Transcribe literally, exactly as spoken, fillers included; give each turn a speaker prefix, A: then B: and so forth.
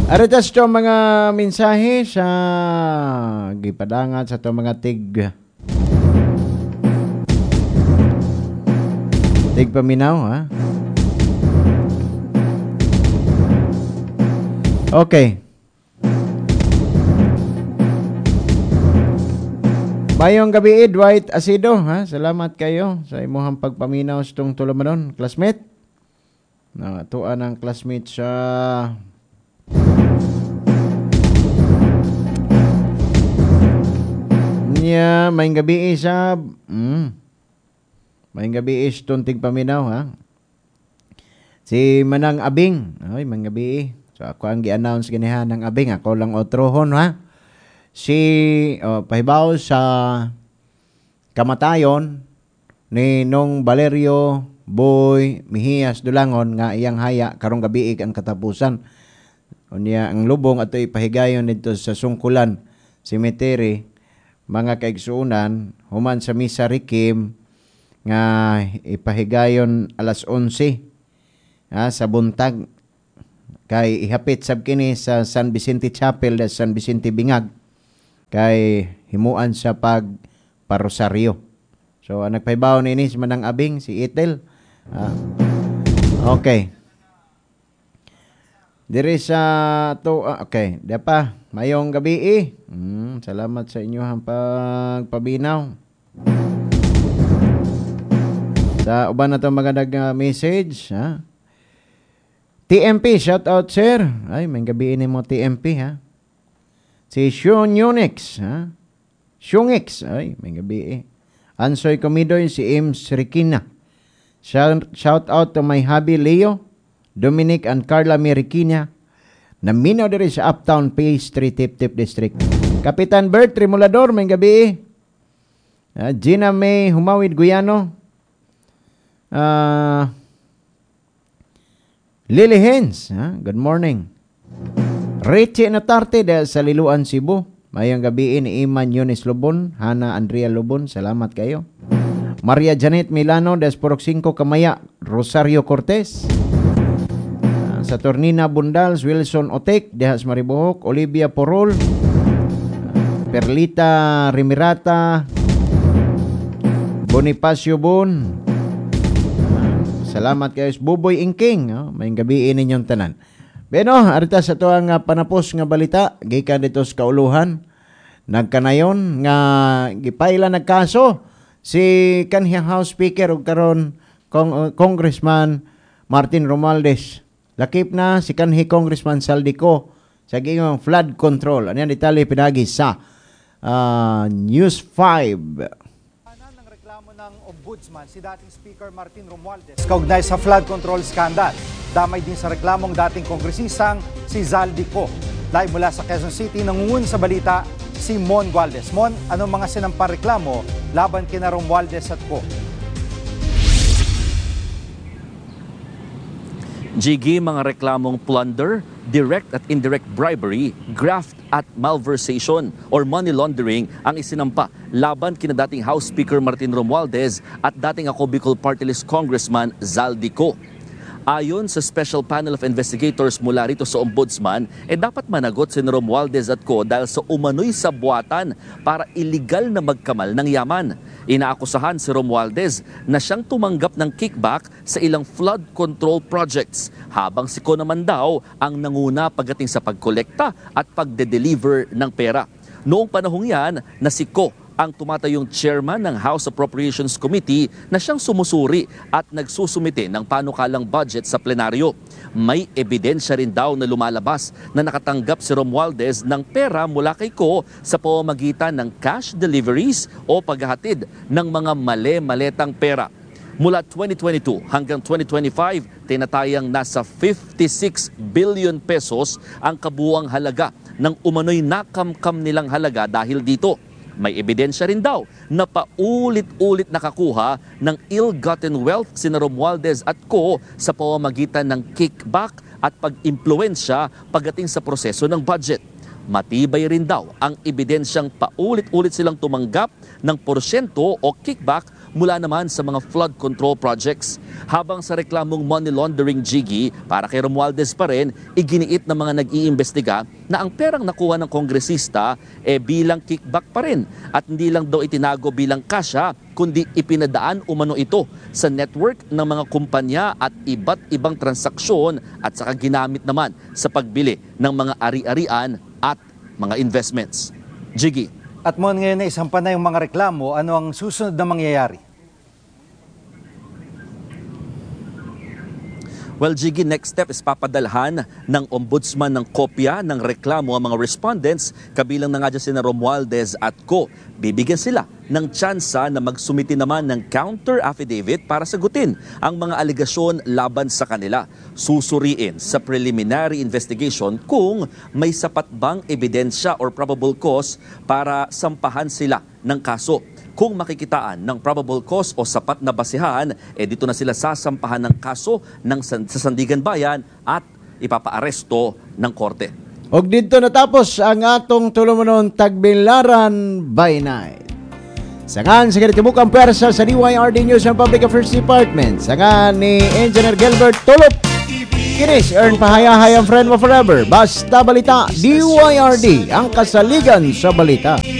A: Aritas to mga mensahe sa gipadangat sa to mga tig tig paminaw ha. Okay. Mayong gabi, Dwight Asido, ha? Salamat kayo sa imuhang pagpaminaw sa itong tulamanon, classmate. Natuan ang classmate sa niya, mayong gabi sa mm, mayong gabi is itong tigpaminaw, ha? Si Manang Abing, ay, mayong gabi. So ako ang gi-announce ganihan ng Abing, ako lang otrohon, ha? Si oh, pahibaw sa kamatayon ni Nong Valerio Boy Mejias Dulangon nga iyang haya karong gabi ang katapusan. Unya ang lubong ato ipahigayon dito sa Sungkulan Cemetery, mga kaigsuunan human sa misa rikim nga ipahigayon alas onse ha, sa buntag kay ihapit sab kini sa San Vicente Chapel da San Vicente Bingag kay himuan sa pag parosaryo. So ang nagpahibaw nini si Manang Abing, si Itel. Ah, okay. Diri sa to ah, okay, da pa mayong gabi eh. Hmm, salamat sa inyo ang pagpabinaw. Sa uban na to magandang uh, message, ha. T M P, shout out sir. Ay, may gabi ini mo T M P ha. Si Sean Unix, ha? Shungix, ay, may gabi eh. Ansoy Comidoy, si Ims Rikina. Shout, shout out to my hubby Leo, Dominic and Carla Merikina, na minaw diri sa Uptown Phase three Tip Tip District. Kapitan Bert Trimulador, may gabi eh. Uh, Gina May Humawid Guyano. Uh, Lily Hens, ha? Good morning. Richie Natarte dahil sa Liluan, Cebu. Mayang gabi ni Iman Yunis Lubon, Hana Andrea Lubon, salamat kayo. Maria Janet Milano dahil Porok cinco Kamaya, Rosario Cortez. Uh, sa Tornina Bundals, Wilson Otek, dahil sa Maribohok, Olivia Porol, uh, Perlita Rimirata, Bonifacio Bon. Uh, salamat kayo. Buboy Ingking, oh, mayang gabi ninyong tanan. Beno, arita sa ito ang uh, panapos nga balita, gikan dito sa kauluhan. Nagkanayon nga gipaila nagkaso si kanhiyang House Speaker ug karon Kong, uh, Congressman Martin Romualdez. Lakip na si kanhi Congressman Saldico sa gingong flood control. Ano yan detalye pinagi sa uh, News five.
B: Ng Ombudsman si dating Speaker Martin Romualdez kaugnay sa flood control scandal. Damay din sa reklamong dating kongresistang si Zaldico. Live mula sa Quezon City, nangungun sa balita si Mon Gualdez. Mon, anong mga sinampang reklamo laban kina Romualdez at Co?
C: Jiggy, mga reklamong plunder, direct at indirect bribery, graft at malversation or money laundering ang isinampa laban kina dating House Speaker Martin Romualdez at dating ako Bicol Party List Congressman Zaldico. Ayon sa Special Panel of Investigators mula rito sa Ombudsman, eh dapat managot si Romualdez at Co dahil sa umano'y sabuatan para iligal na magkamal ng yaman. Inaakusahan si Romualdez na siyang tumanggap ng kickback sa ilang flood control projects, habang si Co naman daw ang nanguna pagdating sa pagkolekta at pagde-deliver ng pera. Noong panahong yan na si Co ang tumatayong chairman ng House Appropriations Committee na siyang sumusuri at nagsusumite ng panukalang budget sa plenaryo. May ebidensya rin daw na lumalabas na nakatanggap si Romualdez ng pera mula kay Co sa pamamagitan ng cash deliveries o paghahatid ng mga male-maletang pera. Mula twenty twenty-two hanggang twenty twenty-five, tinatayang nasa fifty-six billion pesos ang kabuuang halaga ng umano'y nakamkam nilang halaga dahil dito. May ebidensya rin daw na paulit-ulit nakakuha ng ill-gotten wealth sina Romualdez at Co sa pamamagitan ng kickback at pag-impluensya pagdating sa proseso ng budget. Matibay rin daw ang ebidensyang paulit-ulit silang tumanggap ng porsyento o kickback mula naman sa mga flood control projects. Habang sa reklamong money laundering, Jiggy, para kay Romualdez pa rin, iginiit ng mga nag-iimbestiga na ang perang nakuha ng kongresista eh bilang kickback pa rin at hindi lang daw itinago bilang kasya, kundi ipinadaan umano ito sa network ng mga kumpanya at iba't ibang transaksyon at saka ginamit naman sa pagbili ng mga ari-arian at mga investments. Jiggy.
B: At mo ngayon na isampa na yung mga reklamo, ano ang susunod na mangyayari?
C: Well, Jiggy, next step is papadalhan ng ombudsman ng kopya ng reklamo ang mga respondents, kabilang na nga dyan sina Romualdez at Co. Bibigyan sila ng tsansa na magsumiti naman ng counter affidavit para sagutin ang mga alegasyon laban sa kanila. Susuriin sa preliminary investigation kung may sapat bang ebidensya or probable cause para sampahan sila ng kaso. Kung makikitaan ng probable cause o sapat na basihan, eh dito na sila sasampahan ng kaso ng sa Sandigan Bayan at ipapaaresto ng korte.
A: Og dito natapos ang atong tulumanon tagbilaran by night. Sangan sa kinatibukang pwersa sa D Y R D News and Public Affairs Department. Sangan ni Engineer Gilbert Tulop. Kinis, earn pahayahayang friend mo forever. Basta balita, D Y R D, ang kasaligan sa balita.